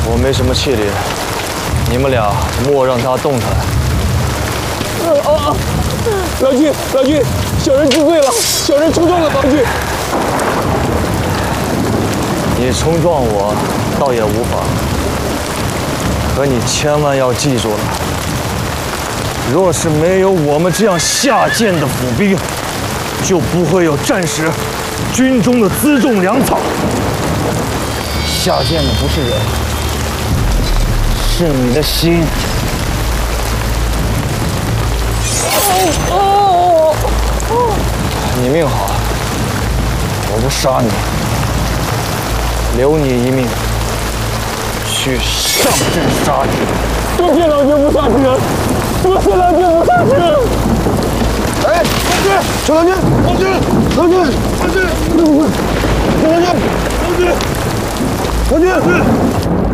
我没什么气力，你们俩莫让他动弹。 老君，小人知罪了，小人冲撞了老君。 你冲撞我，倒也无妨。可你千万要记住了，若是没有我们这样下贱的府兵，就不会有战时军中的辎重粮草。下贱的不是人，是你的心。你命好，我不杀你，留你一命，去上阵杀敌。 多谢老君不杀之恩，多谢老君不杀之恩。 哎，周将军，老君，老君，老君，老君，老君，老君。